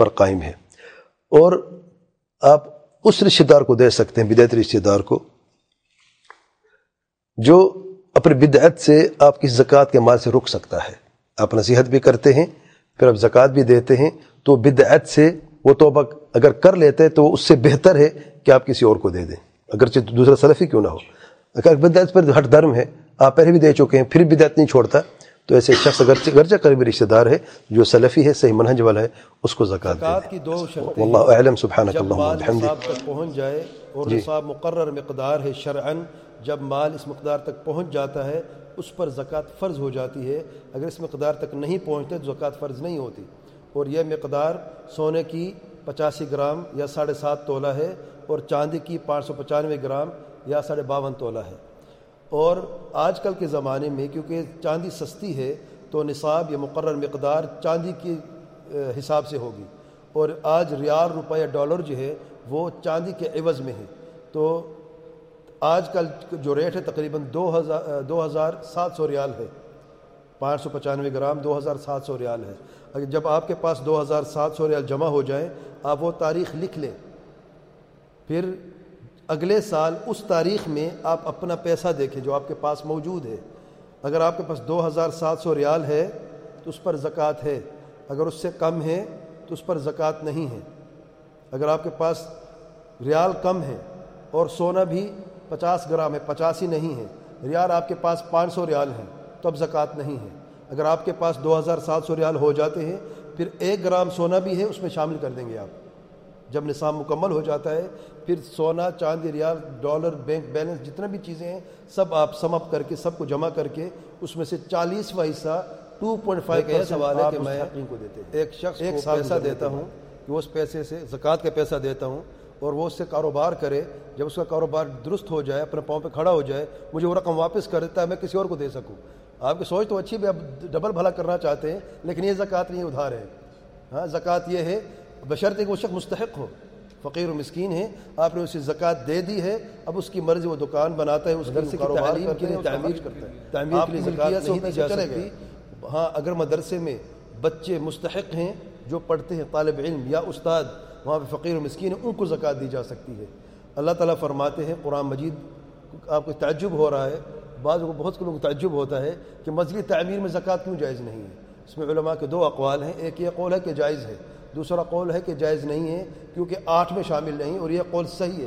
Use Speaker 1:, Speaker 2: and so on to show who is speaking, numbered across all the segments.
Speaker 1: پر قائم ہے. اور آپ اس رشتہ دار کو دے سکتے ہیں، بدعتی رشتہ دار کو، جو اپنے بدعت سے آپ کی زکوٰۃ کے مال سے رک سکتا ہے. آپ نصیحت بھی کرتے ہیں، پھر آپ زکوٰۃ بھی دیتے ہیں، تو بدعت سے وہ توبہ اگر کر لیتے تو اس سے بہتر ہے کہ آپ کسی اور کو دے دیں، اگرچہ دوسرا سلفی کیوں نہ ہو. اگر بدعت پر ہٹ درم ہے، آپ پہلے بھی دے چکے ہیں، پھر بدعت نہیں چھوڑتا، تو ایسے شخص اگرچہ قریبی رشتہ دار ہے، جو سلفی ہے، صحیح منہج والا ہے، اس کو زکوٰۃ دے
Speaker 2: زکوٰۃ کی دو شرطیں
Speaker 1: واللہ اعلم. سبحانک
Speaker 2: جب
Speaker 1: اللہم
Speaker 2: مال
Speaker 1: وبحمدک.
Speaker 2: نصاب تک پہنچ جائے، اور نصاب مقرر مقدار ہے شرعاً، جب مال اس مقدار تک پہنچ جاتا ہے اس پر زکوٰۃ فرض ہو جاتی ہے. اگر اس مقدار تک نہیں پہنچتے تو زکوٰۃ فرض نہیں ہوتی. اور یہ مقدار سونے کی 85 گرام یا 7.5 تولہ ہے، اور چاندی کی 595 گرام یا 52.5 تولہ ہے. اور آج کل کے زمانے میں کیونکہ چاندی سستی ہے تو نصاب یا مقرر مقدار چاندی کے حساب سے ہوگی، اور آج ریال، روپیہ، ڈالر جو ہے وہ چاندی کے عوض میں ہے. تو آج کل جو ریٹ ہے تقریباً 2700 ریال ہے. 595 گرام 2700 ریال ہے. اگر جب آپ کے پاس 2700 ریال جمع ہو جائیں، آپ وہ تاریخ لکھ لیں، پھر اگلے سال اس تاریخ میں آپ اپنا پیسہ دیکھیں جو آپ کے پاس موجود ہے. اگر آپ کے پاس 2700 ریال ہے تو اس پر زکوٰۃ ہے، اگر اس سے کم ہے تو اس پر زکوٰۃ نہیں ہے. اگر آپ کے پاس ریال کم ہے اور سونا بھی 50 گرام ہے، 85 نہیں ہے، ریال آپ کے پاس 500 ریال ہیں تو اب زکوٰۃ نہیں ہے. اگر آپ کے پاس 2700 ریال ہو جاتے ہیں، پھر 1 گرام سونا بھی ہے، اس میں شامل کر دیں گے آپ. جب نصاب مکمل ہو جاتا ہے پھر سونا، چاندی، ریال، ڈالر، بینک بیلنس، جتنا بھی چیزیں ہیں سب آپ سم اپ کر کے، سب کو جمع کر کے اس میں سے 40واں حصہ 2.5% سوال ہے کہ میں کو دیتے ہیں. ایک شخص کو پیسہ دیتا ہوں کہ وہ اس پیسے سے زکوٰۃ کا پیسہ دیتا ہوں، اور وہ اس سے کاروبار کرے. جب اس کا کاروبار درست ہو جائے، اپنے پاؤں پہ کھڑا ہو جائے، مجھے وہ رقم واپس کر دیتا ہے، میں کسی اور کو دے سکوں. آپ کی سوچ تو اچھی بھی، آپ ڈبل بھلا کرنا چاہتے ہیں، لیکن یہ زکوٰۃ نہیں، ادھار ہے. ہاں، زکوٰۃ یہ ہے بشرطے کہ وہ شخص مستحق ہو، فقیر و مسکین ہے، آپ نے اسے زکوٰۃ دے دی ہے، اب اس کی مرضی، وہ دکان بناتا ہے، اس کی تعلیم کے لیے تعمیر کرتا ہے، تعمیر کے لیے زکوٰۃ نہیں دی جا سکتی. ہاں، اگر مدرسے میں بچے مستحق ہیں جو پڑھتے ہیں، طالب علم یا استاد وہاں پہ فقیر و مسکین ہیں، ان کو زکوٰۃ دی جا سکتی ہے. اللہ تعالیٰ فرماتے ہیں قرآن مجید، آپ کو تعجب ہو رہا ہے، بہت سے لوگوں کو تعجب ہوتا ہے کہ مسجد تعمیر میں زکوٰۃ کیوں جائز نہیں ہے. اس میں علماء کے 2 اقوال ہیں. ایک یہ قول ہے کہ جائز ہے، دوسرا قول ہے کہ جائز نہیں ہے کیونکہ 8 میں شامل نہیں، اور یہ قول صحیح ہے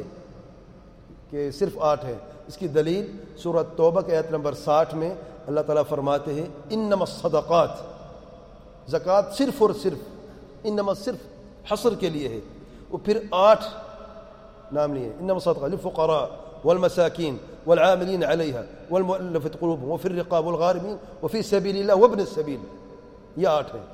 Speaker 2: کہ صرف 8 ہے. اس کی دلیل سورۃ توبہ کے آیت نمبر 60 میں اللہ تعالیٰ فرماتے ہیں انما الصدقات، زکوٰۃ صرف اور صرف، انما صرف حصر کے لیے ہے، وہ پھر 8 نام لیے، انما الصدقات للفقراء والمساکین والعاملین علیہا والمؤلفۃ قلوبہم وفی الرقاب والغارمین وفی سبیل اللہ وابن السبیل، یہ 8 ہیں.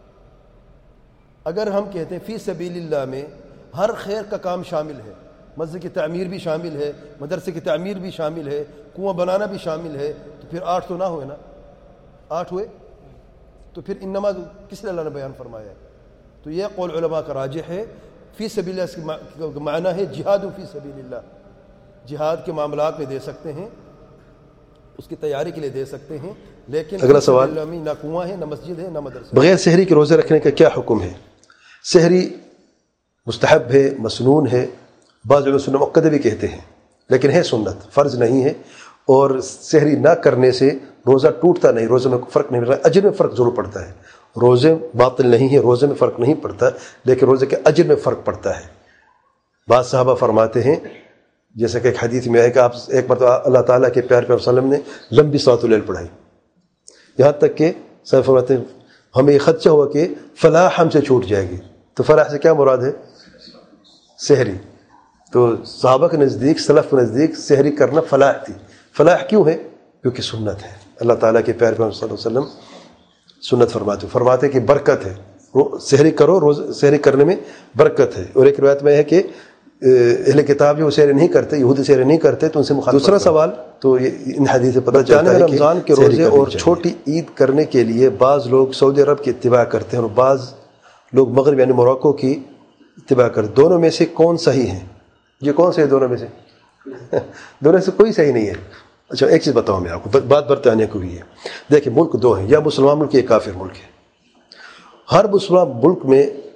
Speaker 2: اگر ہم کہتے ہیں فی سبیل اللہ میں ہر خیر کا کام شامل ہے، مسجد کی تعمیر بھی شامل ہے، مدرسے کی تعمیر بھی شامل ہے، کنواں بنانا بھی شامل ہے، تو پھر 8 تو نہ ہوئے نا، 8 ہوئے تو پھر انما کس لیے اللہ نے بیان فرمایا ہے. تو یہ قول علماء کا راجح ہے. فی سبیل اللہ کا معنی ہے جہاد فی سبیل اللہ، جہاد کے معاملات میں دے سکتے ہیں، اس کی تیاری کے لیے دے سکتے ہیں، لیکن
Speaker 1: اگلا سوال،
Speaker 2: نہ کنواں ہے، نہ مسجد ہے، نہ مدرسہ.
Speaker 1: بغیر سحری کے روزے رکھنے کا کیا حکم ہے؟ سحری مستحب ہے، مسنون ہے، بعض لوگ سنت مؤکدہ بھی کہتے ہیں، لیکن ہے سنت، فرض نہیں ہے. اور سحری نہ کرنے سے روزہ ٹوٹتا نہیں، روزے میں فرق نہیں پڑتا، اجر میں فرق ضرور پڑتا ہے. روزے باطل نہیں ہے، روزے میں فرق نہیں پڑتا، لیکن روزے کے اجر میں فرق پڑتا ہے. بعض صحابہ فرماتے ہیں، جیسا کہ ایک حدیث میں ہے کہ آپ ایک مرتبہ اللہ تعالیٰ کے پیارے پیغمبر صلی اللہ علیہ وسلم نے لمبی صلاۃ اللیل پڑھائی، یہاں تک کہ صاحب فرماتے ہیں ہمیں یہ خدشہ ہوا کہ فلاح ہم سے چھوٹ جائے گی. تو فلاح سے کیا مراد ہے؟ سحری. تو صحابہ کے نزدیک، سلف کے نزدیک سحری کرنا فلاح تھی. فلاح کیوں ہے؟ کیونکہ سنت ہے. اللہ تعالیٰ کے پیارے پیغمبر صلی اللہ علیہ وسلم سنت فرماتے کہ برکت ہے، سحری کرو، روز سحری کرنے میں برکت ہے. اور ایک روایت میں ہے کہ اہل کتاب جو سحری نہیں کرتے، یہودی سحری نہیں کرتے، تو ان سے مخالفت. دوسرا سوال، تو ان حدیث سے پتہ چلتا ہے کہ رمضان کے روزے اور چھوٹی عید کرنے کے لیے بعض لوگ سعودی عرب کی اتباع کرتے ہیں اور بعض لوگ مغرب یعنی موراکو کی اتباع کرتے. دونوں میں سے کون صحیح ہے؟ یہ کون سے ہے دونوں میں سے؟ دونوں سے کوئی صحیح نہیں ہے. اچھا، ایک چیز بتاؤں میں آپ کو، بات برطانیہ کو بھی ہے. دیکھیں، ملک 2 ہیں، یا مسلمان ملک یا کافر ملک ہے. ہر مسلمان ملک میں